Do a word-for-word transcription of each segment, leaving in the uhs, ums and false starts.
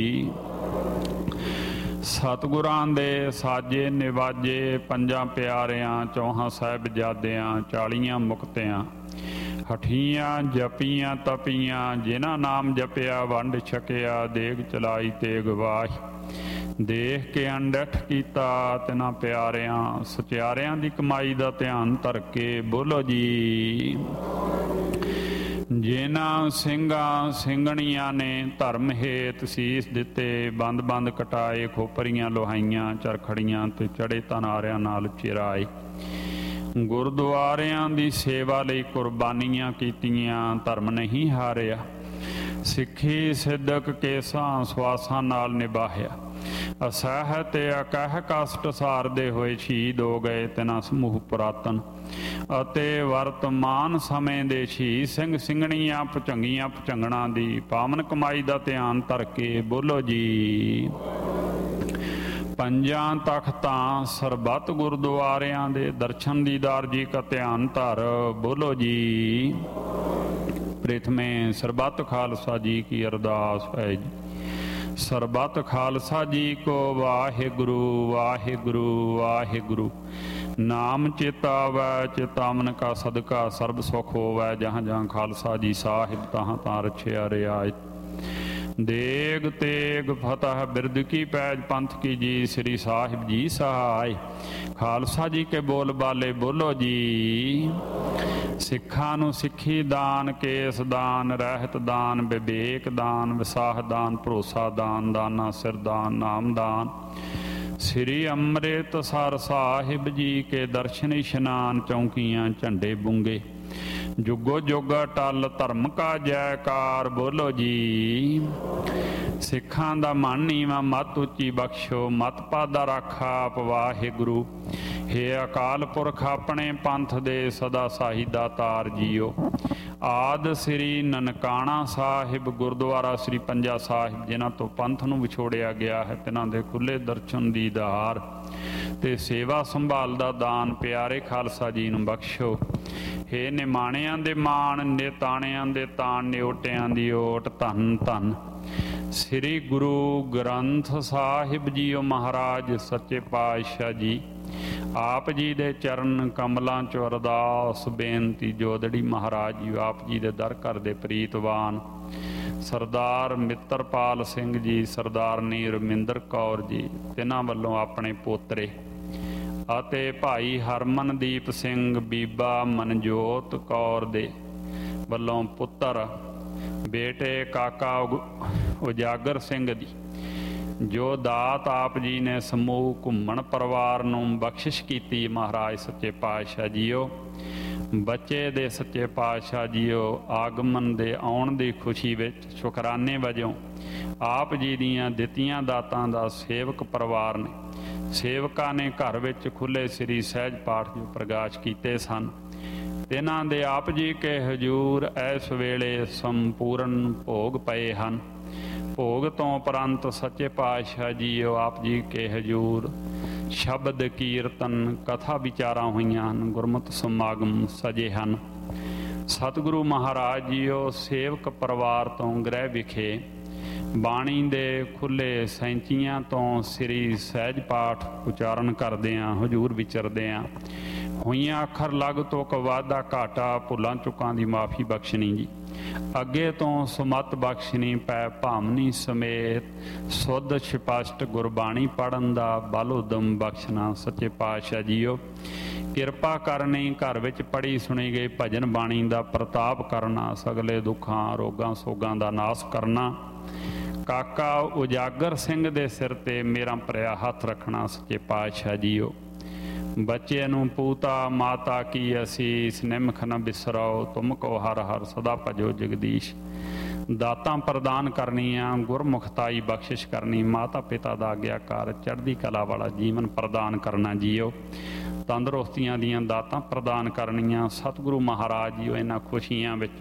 ਸਤਿਗੁਰਾਂ ਦੇ ਸਾਜੇ ਨਿਵਾਜੇ ਪੰਜਾਂ ਪਿਆਰਿਆਂ ਚੌਹਾਂ ਸਾਹਿਬਜ਼ਾਦਿਆਂ ਚਾਲੀਆਂ ਮੁਕਤਿਆਂ ਹਠੀਆਂ ਜਪੀਆਂ ਤਪੀਆਂ ਜਿਨ੍ਹਾਂ ਨਾਮ ਜਪਿਆ ਵੰਡ ਛਕਿਆ ਦੇਗ ਚਲਾਈ ਤੇਗ ਵਾਹੀ ਦੇਖ ਕੇ ਅਣਡਿੱਠ ਕੀਤਾ ਤਿਨਾਂ ਪਿਆਰਿਆਂ ਸਚਿਆਰਿਆਂ ਦੀ ਕਮਾਈ ਦਾ ਧਿਆਨ ਧਰ ਕੇ ਬੋਲੋ ਜੀ। ਜਿਨ੍ਹਾਂ ਸਿੰਘਾਂ ਸਿੰਘਣੀਆਂ ਨੇ ਧਰਮ ਹੇਤ ਸੀਸ ਦਿੱਤੇ ਬੰਦ ਬੰਦ ਕਟਾਏ ਖੋਪਰੀਆਂ ਲੋਹਾਈਆਂ ਚਰਖੜੀਆਂ ਤੇ ਚੜੇ ਤਨਾਰਿਆਂ ਨਾਲ ਚਿਰਾਏ ਗੁਰਦੁਆਰਿਆਂ ਦੀ ਸੇਵਾ ਲਈ ਕੁਰਬਾਨੀਆਂ ਕੀਤੀਆਂ ਧਰਮ ਨਹੀਂ ਹਾਰਿਆ ਸਿੱਖੀ ਸਿੱਧਕ ਕੇਸਾਂ ਸਵਾਸਾਂ ਨਾਲ ਨਿਭਾਇਆ ਅਸਹਿ ਤੇ ਅਕਹਿ ਕਸ਼ਟ ਸਾਰਦੇ ਹੋਏ ਸ਼ਹੀਦ ਹੋ ਗਏ ਤਿਨਾਂ ਸਮੂਹ ਪੁਰਾਤਨ ਅਤੇ ਵਰਤਮਾਨ ਸਮੇਂ ਦੇ ਸ਼ਹੀਦ ਸਿੰਘ ਸਿੰਘਣੀਆਂ ਭੁਚੰਗੀਆਂ ਭੁਚੰਗਣਾਂ ਦੀ ਪਾਵਨ ਕਮਾਈ ਦਾ ਧਿਆਨ ਧਰ ਕੇ ਬੋਲੋ ਜੀ। ਪੰਜਾਂ ਤਖਤਾਂ ਸਰਬੱਤ ਗੁਰਦੁਆਰਿਆਂ ਦੇ ਦਰਸ਼ਨ ਦੀਦਾਰ ਜੀ ਕਾ ਧਿਆਨ ਧਰ ਬੋਲੋ ਜੀ। ਪ੍ਰਥਮੇ ਸਰਬੱਤ ਖਾਲਸਾ ਜੀ ਕੀ ਅਰਦਾਸ ਹੈ ਜੀ। ਸਰਬੱਤ ਖਾਲਸਾ ਜੀ ਕੋ ਵਾਹਿਗੁਰੂ ਵਾਹਿਗੁਰੂ ਵਾਹਿਗੁਰੂ ਨਾਮ ਚੇਤਾ ਵੈ ਚੇਤਾਵਨ ਕਾ ਸਦਕਾ ਸਰਬ ਸੁਖ ਹੋਵੈ ਜਹਾਂ ਜਹਾਂ ਖਾਲਸਾ ਜੀ ਸਾਹਿਬ ਤਹਾਂ ਤਾਂ ਰਛਿਆ ਰਿਆਇਤ ਦੇਗ ਤੇਗ ਫਤਹ ਬਿਰਦ ਕੀ ਪੈਜ ਪੰਥ ਕੀ ਜੀ ਸ੍ਰੀ ਸਾਹਿਬ ਜੀ ਸਹਾਇ ਖਾਲਸਾ ਜੀ ਕੇ ਬੋਲ ਬਾਲੇ ਬੋਲੋ ਜੀ। ਸਿੱਖਾਂ ਨੂੰ ਸਿੱਖੀ ਦਾਨ ਕੇਸ ਦਾਨ ਰਹਿਤ ਦਾਨ ਵਿਵੇਕ ਦਾਨ ਵਿਸਾਹ ਦਾਨ ਭਰੋਸਾ ਦਾਨ ਦਾਨਾ ਸਿਰ ਦਾਨ ਨਾਮ ਦਾਨ ਸ੍ਰੀ ਅੰਮ੍ਰਿਤਸਰ ਸਾਹਿਬ ਜੀ ਕੇ ਦਰਸ਼ਨ ਇਸ਼ਨਾਨ ਚੌਂਕੀਆਂ ਝੰਡੇ ਬੁੰਗੇ ਜੁਗੋ ਜੁਗ ਟਲ ਧਰਮ ਕਾ ਜੈਕਾਰ ਬੋਲੋ ਜੀ। ਸਿੱਖਾਂ ਦਾ ਮਨ ਨੀਵਾਂ ਮਤ ਉੱਚੀ ਬਖਸ਼ੋ ਮਤ ਪਾਦਾ ਰਾਖਾ ਆਪ ਵਾਹਿਗੁਰੂ ਹੇ ਅਕਾਲ ਪੁਰਖ ਆਪਣੇ ਪੰਥ ਦੇ ਸਦਾ ਸਾਹੀ ਦਾਤਾਰ ਜੀਓ। ਆਦ ਸ੍ਰੀ ਨਨਕਾਣਾ ਸਾਹਿਬ ਗੁਰਦੁਆਰਾ ਸ੍ਰੀ ਪੰਜਾ ਸਾਹਿਬ ਜਿਨ੍ਹਾਂ ਤੋਂ ਪੰਥ ਨੂੰ ਵਿਛੋੜਿਆ ਗਿਆ ਹੈ ਤਿਨਾਂ ਦੇ ਖੁੱਲ੍ਹੇ ਦਰਸ਼ਨ ਦੀਦਾਰ ਤੇ ਸੇਵਾ ਸੰਭਾਲ ਦਾ ਦਾਨ ਪਿਆਰੇ ਖਾਲਸਾ ਜੀ ਨੂੰ ਬਖਸ਼ੋ। ਹੇ ਨਿਮਾਣਿਆਂ ਦੇ ਮਾਣ ਨਿਤਾਣਿਆਂ ਦੇ ਤਾਣ ਨਿਓਟਿਆਂ ਦੀ ਓਟ ਧੰਨ ਧੰਨ ਸ੍ਰੀ ਗੁਰੂ ਗ੍ਰੰਥ ਸਾਹਿਬ ਜੀਓ ਮਹਾਰਾਜ ਸੱਚੇ ਪਾਤਸ਼ਾਹ ਜੀ ਆਪ ਜੀ ਦੇ ਚਰਨ ਕਮਲਾਂ 'ਚੋਂ ਅਰਦਾਸ ਬੇਨਤੀ ਜੋਦੜੀ ਮਹਾਰਾਜ ਜੀ ਆਪ ਜੀ ਦੇ ਦਰ ਘਰ ਦੇ ਪ੍ਰੀਤਵਾਨ ਸਰਦਾਰ ਮਿੱਤਰਪਾਲ ਸਿੰਘ ਜੀ ਸਰਦਾਰਨੀ ਰਮਿੰਦਰ ਕੌਰ ਜੀ ਤਿਨਾਂ ਵੱਲੋਂ ਆਪਣੇ ਪੋਤਰੇ ਅਤੇ ਭਾਈ ਹਰਮਨਦੀਪ ਸਿੰਘ ਬੀਬਾ ਮਨਜੋਤ ਕੌਰ ਦੇ ਵੱਲੋਂ ਪੁੱਤਰ ਬੇਟੇ ਕਾਕਾ ਉਜਾਗਰ ਸਿੰਘ ਦੀ ਜੋ ਦਾਤ ਆਪ ਜੀ ਨੇ ਸਮੂਹ ਘੁੰਮਣ ਪਰਿਵਾਰ ਨੂੰ ਬਖਸ਼ਿਸ਼ ਕੀਤੀ ਮਹਾਰਾਜ ਸੱਚੇ ਪਾਤਸ਼ਾਹ ਜੀਓ ਬੱਚੇ ਦੇ ਸੱਚੇ ਪਾਤਸ਼ਾਹ ਜੀਓ ਆਗਮਨ ਦੇ ਆਉਣ ਦੀ ਖੁਸ਼ੀ ਵਿੱਚ ਸ਼ੁਕਰਾਨੇ ਵਜੋਂ ਆਪ ਜੀ ਦੀਆਂ ਦਿੱਤੀਆਂ ਦਾਤਾਂ ਦਾ ਸੇਵਕ ਪਰਿਵਾਰ ਨੇ ਸੇਵਕਾਂ ਨੇ ਘਰ ਵਿੱਚ ਖੁੱਲ੍ਹੇ ਸ੍ਰੀ ਸਹਿਜ ਪਾਠ ਜੋ ਪ੍ਰਕਾਸ਼ ਕੀਤੇ ਸਨ ਤਿਨਾਂ ਦੇ ਆਪ ਜੀ ਕੇ ਹਜ਼ੂਰ ਇਸ ਵੇਲੇ ਸੰਪੂਰਨ ਭੋਗ ਪਏ ਹਨ। ਭੋਗ ਤੋਂ ਉਪਰੰਤ ਸੱਚੇ ਪਾਤਸ਼ਾਹ ਜੀਓ ਆਪ ਜੀ ਕੇ ਹਜ਼ੂਰ ਸ਼ਬਦ ਕੀਰਤਨ ਕਥਾ ਵਿਚਾਰਾਂ ਹੋਈਆਂ ਹਨ ਗੁਰਮਤਿ ਸਮਾਗਮ ਸਜੇ ਹਨ। ਸਤਿਗੁਰੂ ਮਹਾਰਾਜ ਜੀਓ ਸੇਵਕ ਪਰਿਵਾਰ ਤੋਂ ਗ੍ਰਹਿ ਵਿਖੇ ਬਾਣੀ ਦੇ ਖੁੱਲ੍ਹੇ ਸੈਂਚੀਆਂ ਤੋਂ ਸ੍ਰੀ ਸਹਿਜ ਪਾਠ ਉਚਾਰਨ ਕਰਦਿਆਂ ਹਜ਼ੂਰ ਵਿਚਰਦਿਆਂ ਹੋਈਆਂ ਅੱਖਰ ਲੱਗ ਤੋਕ ਵਾਧਾ ਘਾਟਾ ਭੁੱਲਾਂ ਚੁੱਕਾਂ ਦੀ ਮਾਫੀ ਬਖਸ਼ਣੀ ਜੀ ਅੱਗੇ ਤੋਂ ਸੁਮਤ ਬਖਸ਼ਣੀ ਪੈ ਭਾਮਨੀ ਸਮੇਤ ਸੁੱਧ ਸਪਸ਼ਟ ਗੁਰਬਾਣੀ ਪੜ੍ਹਨ ਦਾ ਬਲ ਉਦਮ ਬਖਸ਼ਣਾ ਸੱਚੇ ਪਾਤਸ਼ਾਹ ਜੀਓ ਕਿਰਪਾ ਕਰਨੀ ਘਰ ਵਿੱਚ ਪੜ੍ਹੀ ਸੁਣੀ ਗਈ ਭਜਨ ਬਾਣੀ ਦਾ ਪ੍ਰਤਾਪ ਕਰਨਾ ਸਗਲੇ ਦੁੱਖਾਂ ਰੋਗਾਂ ਸੋਗਾਂ ਦਾ ਨਾਸ ਕਰਨਾ ਕਾਕਾ ਉਜਾਗਰ ਸਿੰਘ ਦੇ ਸਿਰ ਤੇ ਮੇਰਾ ਭਰਿਆ ਹੱਥ ਰੱਖਣਾ ਸੱਚੇ ਪਾਤਸ਼ਾਹ ਜੀਓ ਬੱਚੇ ਨੂੰ ਪੂਤਾ ਮਾਤਾ ਕੀ ਅਸੀਸ ਨਿਮਖ ਨ ਬਿਸਰਾਓ ਤੁਮ ਕੋ ਹਰ ਹਰ ਸਦਾ ਭਜੋ ਜਗਦੀਸ਼ ਦਾਤਾਂ ਪ੍ਰਦਾਨ ਕਰਨੀਆਂ ਗੁਰਮੁਖਤਾਈ ਬਖਸ਼ਿਸ਼ ਕਰਨੀ ਮਾਤਾ ਪਿਤਾ ਦਾ ਆਗਿਆਕਾਰ ਚੜ੍ਹਦੀ ਕਲਾ ਵਾਲਾ ਜੀਵਨ ਪ੍ਰਦਾਨ ਕਰਨਾ ਜੀਓ ਤੰਦਰੁਸਤੀਆਂ ਦੀਆਂ ਦਾਤਾਂ ਪ੍ਰਦਾਨ ਕਰਨੀਆਂ ਸਤਿਗੁਰੂ ਮਹਾਰਾਜ ਜੀਓ ਇਹਨਾਂ ਖੁਸ਼ੀਆਂ ਵਿੱਚ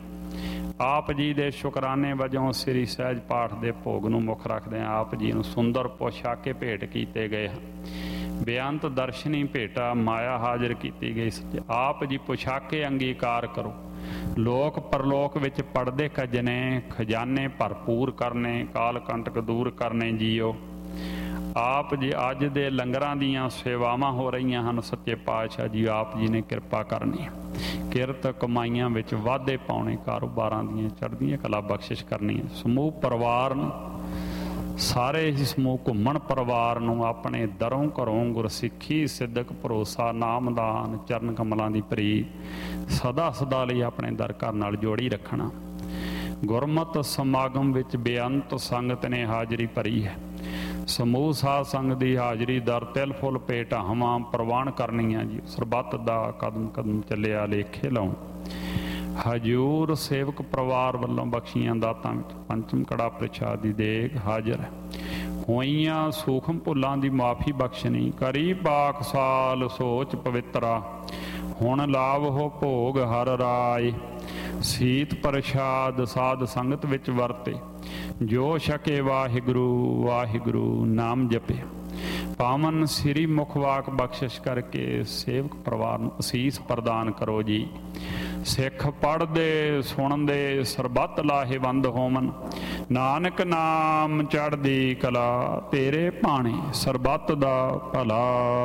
ਆਪ ਜੀ ਦੇ ਸ਼ੁਕਰਾਨੇ ਵਜੋਂ ਸ੍ਰੀ ਸਹਿਜ ਪਾਠ ਦੇ ਭੋਗ ਨੂੰ ਮੁੱਖ ਰੱਖਦੇ ਆਪ ਜੀ ਨੂੰ ਸੁੰਦਰ ਪੋਸ਼ਾਕੇ ਭੇਟ ਕੀਤੇ ਗਏ ਹਨ ਬੇਅੰਤ ਦਰਸ਼ਨੀ ਭੇਟਾ ਮਾਇਆ ਹਾਜ਼ਰ ਕੀਤੀ ਗਈ ਆਪ ਜੀ ਪੁਛਾਕੇ ਅੰਗੀਕਾਰ ਕਰੋ ਲੋਕ ਪਰਲੋਕ ਵਿੱਚ ਪੜਦੇ ਖਜਨੇ, ਖਜ਼ਾਨੇ ਭਰਪੂਰ ਕਰਨੇ, ਕਾਲ ਕੰਟਕ ਦੂਰ ਕਰਨੇ ਜੀਓ। ਆਪ ਜੀ ਅੱਜ ਦੇ ਲੰਗਰਾਂ ਦੀਆਂ ਸੇਵਾਵਾਂ ਹੋ ਰਹੀਆਂ ਹਨ, ਸੱਚੇ ਪਾਤਸ਼ਾਹ ਜੀ ਆਪ ਜੀ ਨੇ ਕਿਰਪਾ ਕਰਨੀ, ਕਿਰਤ ਕਮਾਈਆਂ ਵਿੱਚ ਵਾਧੇ ਪਾਉਣੇ, ਕਾਰੋਬਾਰਾਂ ਦੀਆਂ ਚੜ੍ਹਦੀਆਂ ਕਲਾ ਬਖਸ਼ਿਸ਼ ਕਰਨੀ। ਸਮੂਹ ਪਰਿਵਾਰ ਨੂੰ, ਸਾਰੇ ਹੀ ਸਮੂਹ ਘੁੰਮਣ ਪਰਿਵਾਰ ਨੂੰ ਆਪਣੇ ਦਰੋਂ ਘਰੋਂ ਗੁਰਸਿੱਖੀ, ਸਿੱਧਕ, ਭਰੋਸਾ, ਨਾਮਦਾਨ, ਚਰਨ ਕਮਲਾਂ ਦੀ ਪ੍ਰੀਤ ਸਦਾ ਸਦਾ ਲਈ ਆਪਣੇ ਦਰ ਘਰ ਨਾਲ ਜੋੜੀ ਰੱਖਣਾ। ਗੁਰਮਤ ਸਮਾਗਮ ਵਿੱਚ ਬੇਅੰਤ ਸੰਗਤ ਨੇ ਹਾਜ਼ਰੀ ਭਰੀ ਹੈ। ਸਮੂਹ ਸਾਧ ਸੰਗਤ ਦੀ ਹਾਜ਼ਰੀ ਦਰ ਤਿਲ ਫੁੱਲ ਭੇਟ ਹਵਾਂ ਪ੍ਰਵਾਨ ਕਰਨੀਆਂ ਜੀ। ਸਰਬੱਤ ਦਾ ਕਦਮ ਕਦਮ ਚੱਲਿਆ ਲੇਖੇ ਲਾਉਣ। ਹਜੂਰ ਸੇਵਕ ਪਰਿਵਾਰ ਵੱਲੋਂ ਬਖਸ਼ੀਆਂ ਦਾਤਾਂ ਵਿੱਚ ਪੰਚਮ ਕੜਾ ਪ੍ਰਸ਼ਾਦ ਦੀ ਦੇਗ ਹਾਜ਼ਰ ਹੈ। ਹੋਈਆਂ ਸੂਖਮ ਭੁੱਲਾਂ ਦੀ ਮਾਫੀ ਬਖਸ਼ਣੀ, ਕਰੀ ਪਾਕ ਸਾਲ ਸੋਚ ਪਵਿੱਤਰਾ, ਹੁਣ ਲਾਭ ਹੋ ਭੋਗ ਹਰ ਰਾਏ। ਸੀਤ ਪ੍ਰਸ਼ਾਦ ਸਾਧ ਸੰਗਤ ਵਿੱਚ ਵਰਤੇ, ਜੋ ਛਕੇ ਵਾਹਿਗੁਰੂ ਵਾਹਿਗੁਰੂ ਨਾਮ ਜਪੇ। ਪਾਵਨ ਸ੍ਰੀ ਮੁਖਵਾਕ ਬਖਸ਼ਿਸ਼ ਕਰਕੇ ਸੇਵਕ ਪਰਿਵਾਰ ਨੂੰ ਅਸੀਸ ਪ੍ਰਦਾਨ ਕਰੋ ਜੀ। ਸਿੱਖ ਪੜ੍ਹਦੇ ਸੁਣਦੇ ਸਰਬੱਤ ਲਾਹੇਵੰਦ ਹੋਵਨ, ਨਾਨਕ ਨਾਮ ਚੜ੍ਹਦੀ ਕਲਾ, ਤੇਰੇ ਭਾਣੇ ਸਰਬੱਤ ਦਾ ਭਲਾ।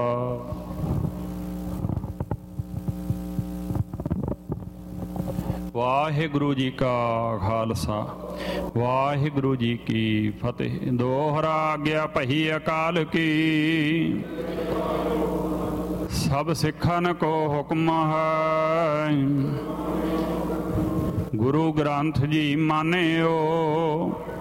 ਵਾਹਿਗੁਰੂ ਜੀ ਕਾ ਖਾਲਸਾ, ਵਾਹਿਗੁਰੂ ਜੀ ਕੀ ਫਤਿਹ। ਦੋਹਰਾ ਆਗਿਆ ਭਈ ਅਕਾਲ ਕੀ, ਸਭ ਸਿੱਖਨ ਕੋ ਹੁਕਮ ਹੈ। ਗੁਰੂ ਗ੍ਰੰਥ ਜੀ ਮਾਨਿਓ,